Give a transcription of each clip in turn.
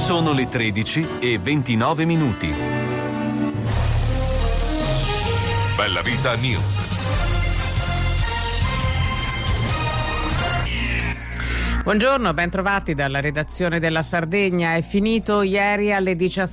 Sono le 13:29. Bella Vita News. Buongiorno, ben trovati dalla redazione della Sardegna. È finito ieri alle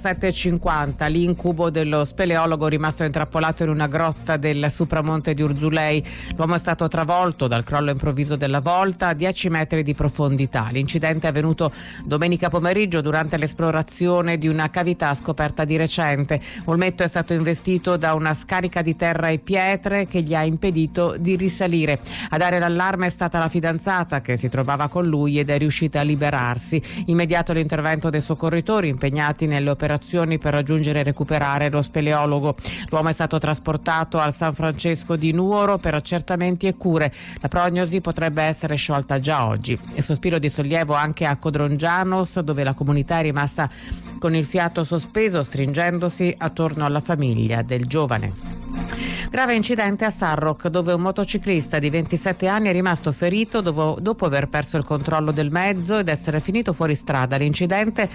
17:50 l'incubo dello speleologo rimasto intrappolato in una grotta del Supramonte di Urzulei. L'uomo è stato travolto dal crollo improvviso della volta a 10 metri di profondità. L'incidente è avvenuto domenica pomeriggio durante l'esplorazione di una cavità scoperta di recente. Olmetto è stato investito da una scarica di terra e pietre che gli ha impedito di risalire. A dare l'allarme è stata la fidanzata, che si trovava con lui ed è riuscita a liberarsi. Immediato l'intervento dei soccorritori impegnati nelle operazioni per raggiungere e recuperare lo speleologo. L'uomo è stato trasportato al San Francesco di Nuoro per accertamenti e cure. La prognosi potrebbe essere sciolta già oggi. E sospiro di sollievo anche a Codrongianos, dove la comunità è rimasta con il fiato sospeso, stringendosi attorno alla famiglia del giovane. Grave incidente a Sarroch, dove un motociclista di 27 anni è rimasto ferito dopo aver perso il controllo del mezzo ed essere finito fuori strada. L'incidente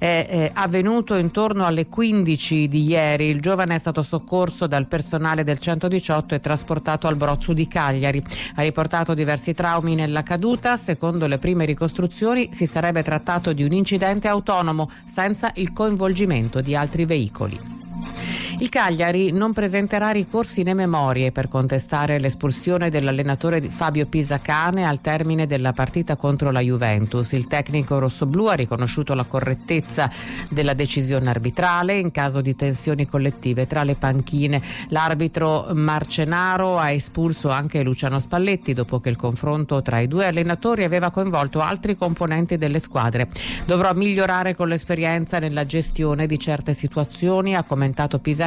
è avvenuto intorno alle 15 di ieri. Il giovane è stato soccorso dal personale del 118 e trasportato al Brozzu di Cagliari. Ha riportato diversi traumi nella caduta. Secondo le prime ricostruzioni si sarebbe trattato di un incidente autonomo senza il coinvolgimento di altri veicoli. Il Cagliari non presenterà ricorsi né memorie per contestare l'espulsione dell'allenatore Fabio Pisacane al termine della partita contro la Juventus. Il tecnico rossoblù ha riconosciuto la correttezza della decisione arbitrale in caso di tensioni collettive tra le panchine. L'arbitro Marcenaro ha espulso anche Luciano Spalletti dopo che il confronto tra i due allenatori aveva coinvolto altri componenti delle squadre. Dovrò migliorare con l'esperienza nella gestione di certe situazioni, ha commentato Pisacane,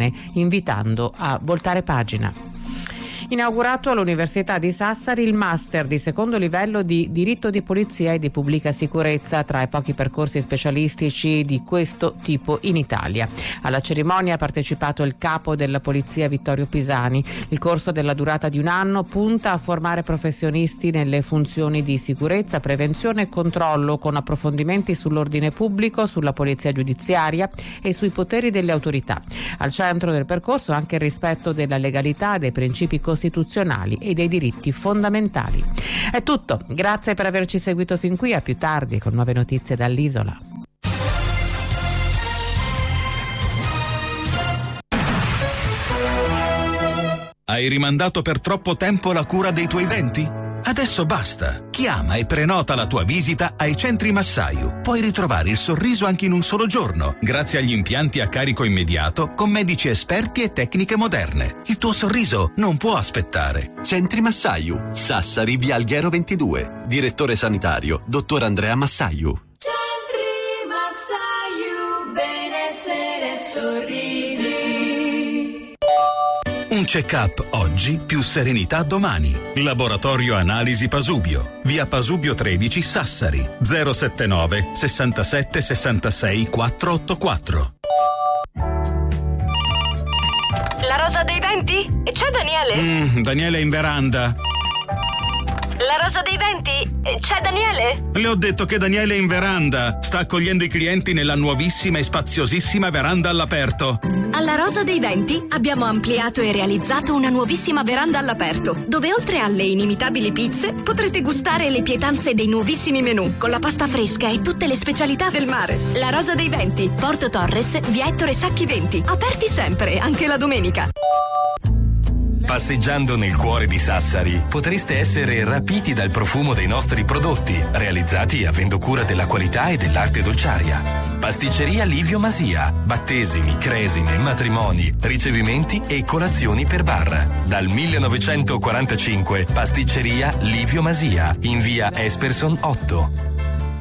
invitando a voltare pagina. Inaugurato all'Università di Sassari il master di secondo livello di diritto di polizia e di pubblica sicurezza, tra i pochi percorsi specialistici di questo tipo in Italia. Alla cerimonia ha partecipato il capo della polizia Vittorio Pisani. Il corso, della durata di un anno, punta a formare professionisti nelle funzioni di sicurezza, prevenzione e controllo, con approfondimenti sull'ordine pubblico, sulla polizia giudiziaria e sui poteri delle autorità. Al centro del percorso anche il rispetto della legalità, dei principi costituzionali e dei diritti fondamentali. È tutto, grazie per averci seguito fin qui, a più tardi con nuove notizie dall'isola. Hai rimandato per troppo tempo la cura dei tuoi denti? Adesso basta. Chiama e prenota la tua visita ai centri Massaio. Puoi ritrovare il sorriso anche in un solo giorno, grazie agli impianti a carico immediato con medici esperti e tecniche moderne. Il tuo sorriso non può aspettare. Centri Massaio, Sassari, via Alghero 22. Direttore sanitario, dottor Andrea Massaio. Centri Massaio, benessere e sorrisi. Un check-up oggi, più serenità domani. Laboratorio Analisi Pasubio. Via Pasubio 13 Sassari. 079 67 66 484. La rosa dei venti? C'è Daniele? Daniele è in veranda. La rosa dei venti? C'è Daniele? Le ho detto che Daniele è in veranda. Sta accogliendo i clienti nella nuovissima e spaziosissima veranda all'aperto. Alla Rosa dei Venti abbiamo ampliato e realizzato una nuovissima veranda all'aperto, dove oltre alle inimitabili pizze potrete gustare le pietanze dei nuovissimi menù, con la pasta fresca e tutte le specialità del mare. La Rosa dei Venti, Porto Torres, via Ettore Sacchi 20. Aperti sempre, anche la domenica. Passeggiando nel cuore di Sassari potreste essere rapiti dal profumo dei nostri prodotti, realizzati avendo cura della qualità e dell'arte dolciaria. Pasticceria Livio Masia, battesimi, cresime, matrimoni, ricevimenti e colazioni per bar. Dal 1945 Pasticceria Livio Masia, in via Esperson 8.